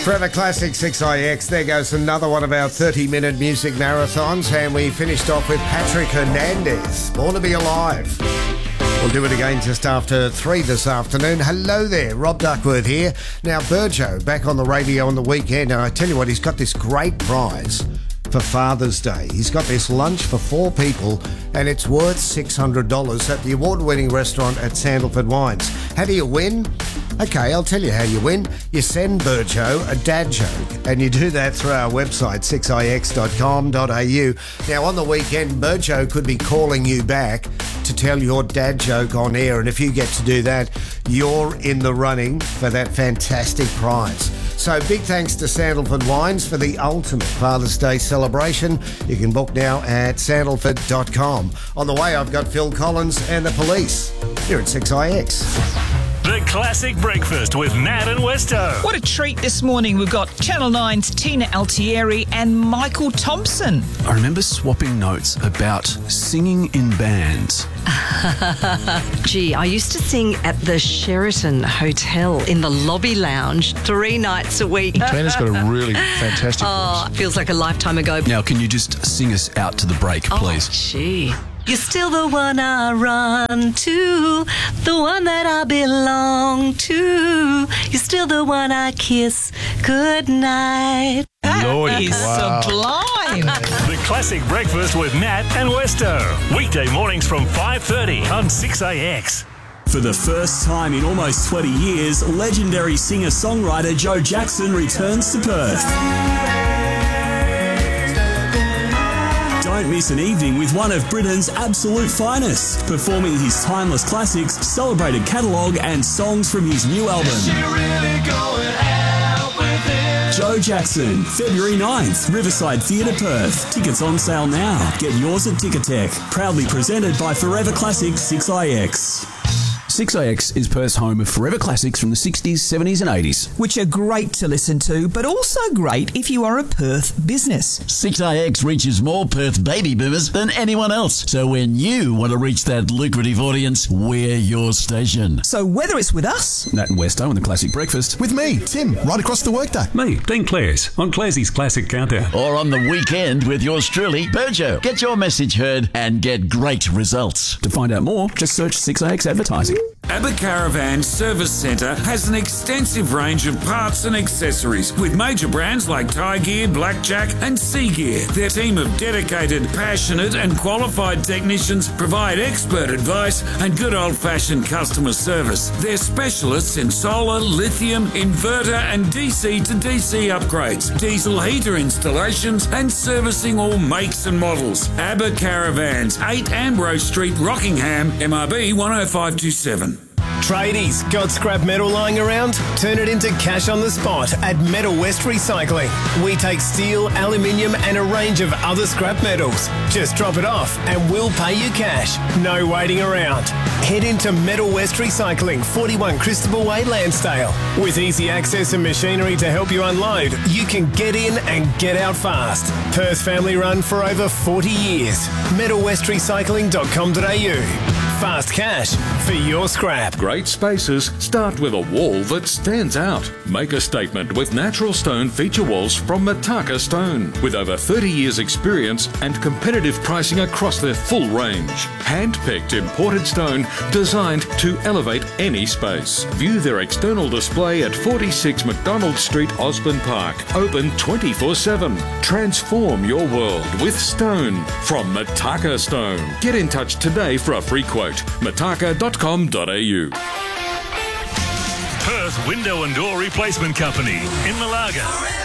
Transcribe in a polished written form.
Forever Classic 6IX. There goes another one of our 30-minute music marathons, and we finished off with Patrick Hernandez, Born to Be Alive. We'll do it again just after 3 this afternoon. Hello there, Rob Duckworth here. Now, Burjo back on the radio on the weekend, and I tell you what, he's got this great prize for Father's Day. He's got this lunch for 4 people, and it's worth $600 at the award-winning restaurant at Sandalford Wines. How do you win? Okay, I'll tell you how you win. You send Burjo a dad joke, and you do that through our website, 6ix.com.au. Now, on the weekend, Burjo could be calling you back to tell your dad joke on air, and if you get to do that, you're in the running for that fantastic prize. So big thanks to Sandalford Wines for the ultimate Father's Day celebration. You can book now at sandalford.com. On the way, I've got Phil Collins and the Police here at 6IX. The Classic Breakfast with Nat and Westo. What a treat this morning. We've got Channel 9's Tina Altieri and Michael Thompson. I remember swapping notes about singing in bands. Gee, I used to sing at the Sheraton Hotel in the lobby lounge 3 nights a week. Tina's got a really fantastic Oh, voice. feels like a lifetime ago. Now, can you just sing us out to the break, please? Oh, gee. You're still the one I run to, the one that I belong to. You're still the one I kiss goodnight. Lord, That is sublime. The Classic Breakfast with Nat and Westo. Weekday mornings from 5:30 on 6IX. For the first time in almost 20 years, legendary singer-songwriter Joe Jackson returns to Perth. Don't miss an evening with one of Britain's absolute finest, performing his timeless classics, celebrated catalogue and songs from his new album. Joe Jackson, February 9th, Riverside Theatre, Perth. Tickets on sale now. Get yours at Ticketek. Proudly presented by Forever Classic 6IX. 6IX is Perth's home of forever classics from the 60s, 70s and 80s. Which are great to listen to, but also great if you are a Perth business. 6IX reaches more Perth baby boomers than anyone else. So when you want to reach that lucrative audience, we're your station. So whether it's with us, Nat and Westo and the Classic Breakfast. With me, Tim, right across the workday. Me, Dean Clares, on Clarsey's Classic Countdown. Or on the weekend with yours truly, Burjo. Get your message heard and get great results. To find out more, just search 6IX Advertising. Abercaravan Service Centre has an extensive range of parts and accessories with major brands like Thai Gear, Blackjack and Sea Gear. Their team of dedicated, passionate and qualified technicians provide expert advice and good old-fashioned customer service. They're specialists in solar, lithium, inverter and DC to DC upgrades, diesel heater installations and servicing all makes and models. Abercaravans, 8 Ambrose Street, Rockingham, MRB 10527. Tradies, got scrap metal lying around? Turn it into cash on the spot at Metal West Recycling. We take steel, aluminium and a range of other scrap metals. Just drop it off and we'll pay you cash. No waiting around. Head into Metal West Recycling, 41 Christabel Way, Lansdale. With easy access and machinery to help you unload, you can get in and get out fast. Perth family run for over 40 years. metalwestrecycling.com.au. Fast cash for your scrap. Great spaces start with a wall that stands out. Make a statement with natural stone feature walls from Mataka Stone. With over 30 years experience and competitive pricing across their full range. Hand-picked imported stone designed to elevate any space. View their external display at 46 McDonald Street, Osborne Park. Open 24/7. Transform your world with stone from Mataka Stone. Get in touch today for a free quote. mataka.com.au. Perth Window and Door Replacement Company in Malaga.